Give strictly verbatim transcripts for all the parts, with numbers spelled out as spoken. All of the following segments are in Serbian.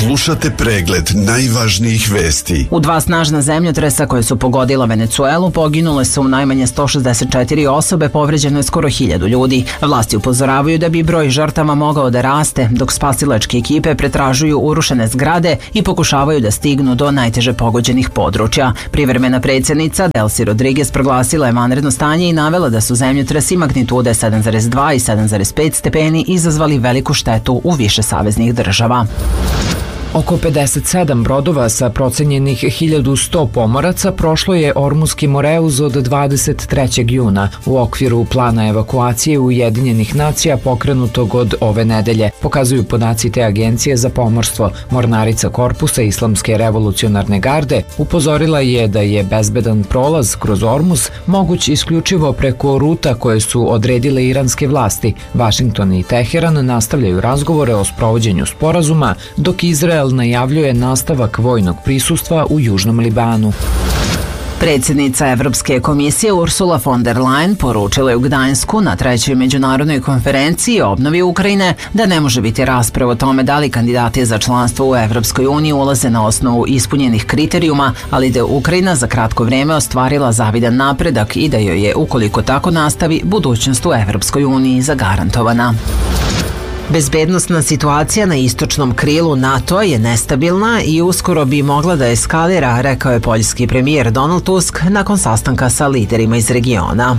Slušate pregled najvažnijih vesti. U dva snažna zemljotresa koje su pogodila Venecuelu poginule su najmanje sto šezdeset četiri osobe, povređeno je skoro hiljadu ljudi. Vlasti upozoravaju da bi broj žrtava mogao da raste, dok spasilačke ekipe pretražuju urušene zgrade i pokušavaju da stignu do najteže pogođenih područja. Privremena predsjednica Delcy Rodriguez proglasila je vanredno stanje i navela da su zemljotresi magnitude sedam zarez dva i sedam zarez pet stepeni izazvali veliku štetu u više saveznih država. Oko pedeset sedam brodova sa procenjenih hiljadu sto pomoraca prošlo je Ormuski Moreuz od dvadeset trećeg juna u okviru plana evakuacije Ujedinjenih nacija pokrenutog od ove nedelje, pokazuju podaci te agencije za pomorstvo. Mornarica korpusa Islamske revolucionarne garde upozorila je da je bezbedan prolaz kroz Ormuz moguć isključivo preko ruta koje su odredile iranske vlasti. Vašington i Teheran nastavljaju razgovore o sprovođenju sporazuma, dok Izrael najavljuje nastavak vojnog prisustva u Južnom Libanu. Predsjednica Evropske komisije Ursula von der Leyen poručila je u Gdańsku na trećoj međunarodnoj konferenciji o obnovi Ukrajine da ne može biti rasprava o tome da li kandidati za članstvo u Evropskoj uniji ulaze na osnovu ispunjenih kriterijuma, ali da je Ukrajina za kratko vrijeme ostvarila zavidan napredak i da joj je, ukoliko tako nastavi, budućnost u Evropskoj uniji zagarantovana. Bezbednosna situacija na istočnom krilu NATO je nestabilna i uskoro bi mogla da eskalira, rekao je poljski premijer Donald Tusk nakon sastanka sa liderima iz regiona.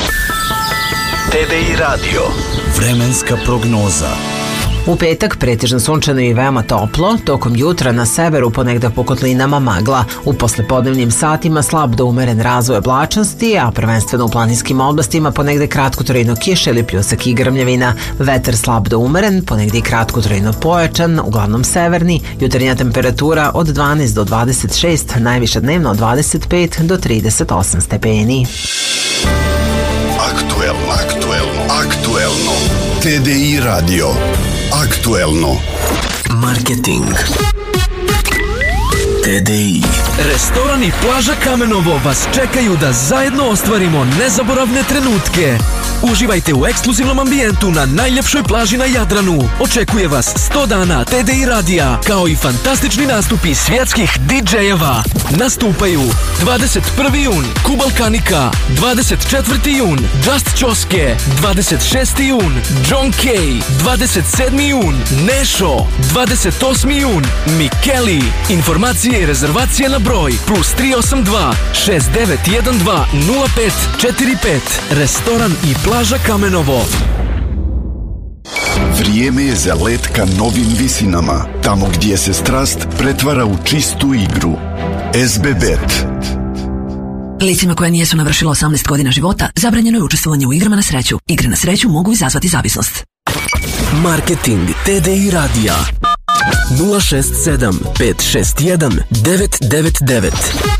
T D I Radio. Vremenska prognoza. U petak pretežno sunčano i veoma toplo, tokom jutra na severu ponegde po kotlinama magla. U poslepodnevnim satima slab do umeren razvoj oblačnosti, a prvenstveno u planinskim oblastima ponegde kratkotrajno kiše ili pljusak i grmljavina. Vetar slab do umeren, ponegde i kratkotrajno pojačan, uglavnom severni. Jutarnja temperatura od dvanaest do dvadeset šest, najviša dnevno od dvadeset pet do trideset osam stepeni. Aktuelno, aktuelno, aktuelno. T D I Radio. Aktuelno. Marketing. T D I. Restoran i plaža Kamenovo vas čekaju da zajedno ostvarimo nezaboravne trenutke. Uživajte u ekskluzivnom ambijentu na najljepšoj plaži na Jadranu. Očekuje vas sto dana T D I radija, kao i fantastični nastupi svjetskih didžejeva. Nastupaju dvadeset prvi jun Kubalkanika, dvadeset četvrti jun Just Ćoske, dvadeset šesti jun John Kay, dvadeset sedmi jun Nešo, dvadeset osmi jun Mikeli. Informacije i rezervacije na broj plus tri osam dva šest devet jedan dva nula pet četiri pet. Restoran i plaža Kamenovo. Vrijeme je za let ka novim visinama, tamo gdje se strast pretvara u čistu igru. S B Bet. Licima koja nijesu navršila osamnaest godina života zabranjeno je učestvovanje u igrama na sreću. Igre na sreću mogu izazvati zavisnost. Marketing T D I radija nula šest sedam pet šest jedan devet devet devet.